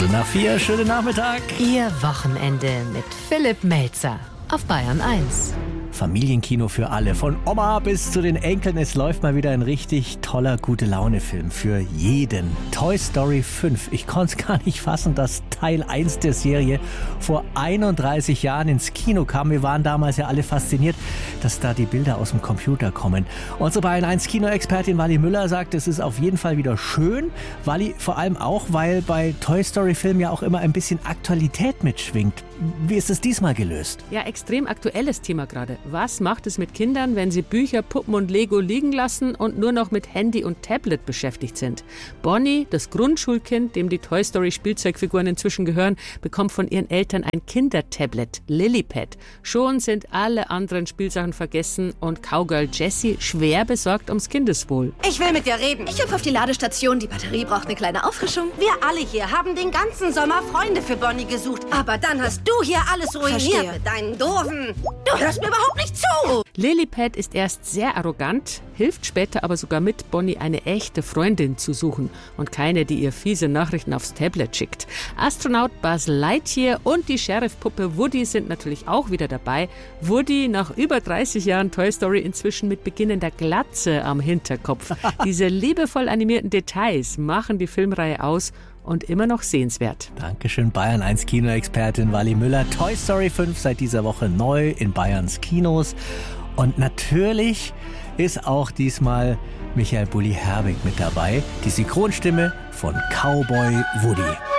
3:15, schönen Nachmittag. Ihr Wochenende mit Philipp Melzer auf Bayern 1. Familienkino für alle, von Oma bis zu den Enkeln. Es läuft mal wieder ein richtig toller Gute-Laune-Film für jeden. Toy Story 5. Ich konnte es gar nicht fassen, dass Teil 1 der Serie vor 31 Jahren ins Kino kam. Wir waren damals ja alle fasziniert, dass da die Bilder aus dem Computer kommen. Unsere Bayern 1 Kinoexpertin Wally Müller sagt, es ist auf jeden Fall wieder schön. Wally, vor allem auch, weil bei Toy Story Filmen ja auch immer ein bisschen Aktualität mitschwingt. Wie ist es diesmal gelöst? Ja, extrem aktuelles Thema gerade. Was macht es mit Kindern, wenn sie Bücher, Puppen und Lego liegen lassen und nur noch mit Handy und Tablet beschäftigt sind? Bonnie, das Grundschulkind, dem die Toy Story Spielzeugfiguren inzwischen gehören, bekommt von ihren Eltern ein Kindertablet, Lillipad. Schon sind alle anderen Spielsachen vergessen und Cowgirl Jessie schwer besorgt ums Kindeswohl. Ich will mit dir reden. Ich hüpfe auf die Ladestation, die Batterie braucht eine kleine Auffrischung. Wir alle hier haben den ganzen Sommer Freunde für Bonnie gesucht. Aber dann hast du hier alles ruiniert mit deinen Doofen. Du hörst mir überhaupt nicht zu. Lillipad ist erst sehr arrogant, hilft später aber sogar mit, Bonnie eine echte Freundin zu suchen und keine, die ihr fiese Nachrichten aufs Tablet schickt. Astronaut Buzz Lightyear und die Sheriff-Puppe Woody sind natürlich auch wieder dabei. Woody nach über 30 Jahren Toy Story inzwischen mit beginnender Glatze am Hinterkopf. Diese liebevoll animierten Details machen die Filmreihe aus und immer noch sehenswert. Dankeschön, Bayern 1 Kinoexpertin Wally Müller. Toy Story 5 seit dieser Woche neu in Bayerns Kinos. Und natürlich ist auch diesmal Michael Bulli-Herbig mit dabei, die Synchronstimme von Cowboy Woody.